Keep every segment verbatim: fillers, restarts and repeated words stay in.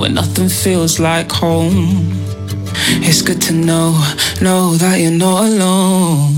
When nothing feels like home, it's good to know, know that you're not alone.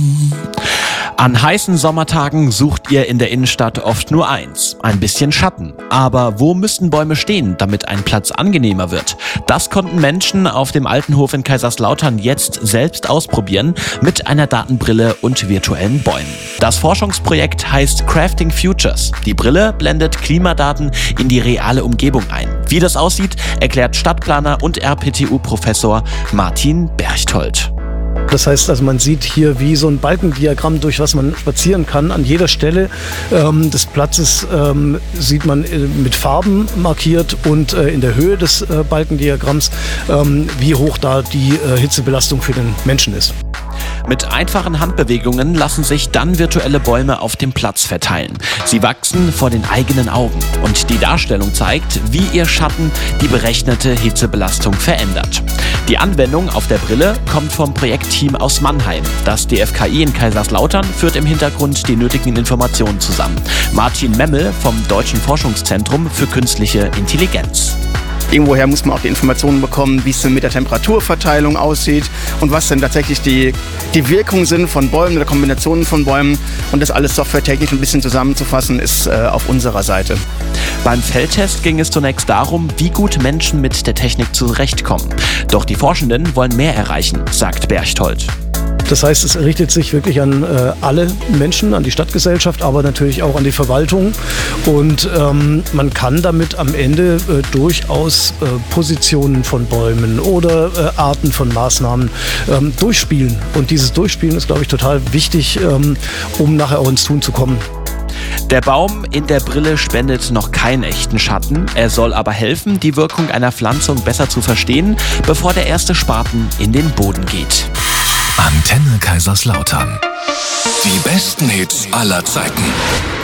An heißen Sommertagen sucht ihr in der Innenstadt oft nur eins, ein bisschen Schatten. Aber wo müssten Bäume stehen, damit ein Platz angenehmer wird? Das konnten Menschen auf dem Altenhof in Kaiserslautern jetzt selbst ausprobieren mit einer Datenbrille und virtuellen Bäumen. Das Forschungsprojekt heißt Crafting Futures. Die Brille blendet Klimadaten in die reale Umgebung ein. Wie das aussieht, erklärt Stadtplaner und R P T U-Professor Martin Berchtold. Das heißt also, man sieht hier wie so ein Balkendiagramm, durch was man spazieren kann. An jeder Stelle ähm, des Platzes ähm, sieht man äh, mit Farben markiert und äh, in der Höhe des äh, Balkendiagramms, ähm, wie hoch da die äh, Hitzebelastung für den Menschen ist. Mit einfachen Handbewegungen lassen sich dann virtuelle Bäume auf dem Platz verteilen. Sie wachsen vor den eigenen Augen und die Darstellung zeigt, wie ihr Schatten die berechnete Hitzebelastung verändert. Die Anwendung auf der Brille kommt vom Projektteam aus Mannheim. Das D F K I in Kaiserslautern führt im Hintergrund die nötigen Informationen zusammen. Martin Memmel vom Deutschen Forschungszentrum für künstliche Intelligenz. Irgendwoher muss man auch die Informationen bekommen, wie es denn mit der Temperaturverteilung aussieht und was denn tatsächlich die, die Wirkungen sind von Bäumen oder Kombinationen von Bäumen. Und das alles softwaretechnisch ein bisschen zusammenzufassen, ist äh, auf unserer Seite. Beim Feldtest ging es zunächst darum, wie gut Menschen mit der Technik zurechtkommen. Doch die Forschenden wollen mehr erreichen, sagt Berchtold. Das heißt, es richtet sich wirklich an äh, alle Menschen, an die Stadtgesellschaft, aber natürlich auch an die Verwaltung. Und ähm, man kann damit am Ende äh, durchaus äh, Positionen von Bäumen oder äh, Arten von Maßnahmen ähm, durchspielen. Und dieses Durchspielen ist, glaube ich, total wichtig, ähm, um nachher auch ins Tun zu kommen. Der Baum in der Brille spendet noch keinen echten Schatten. Er soll aber helfen, die Wirkung einer Pflanzung besser zu verstehen, bevor der erste Spaten in den Boden geht. Antenne Kaiserslautern. Die besten Hits aller Zeiten.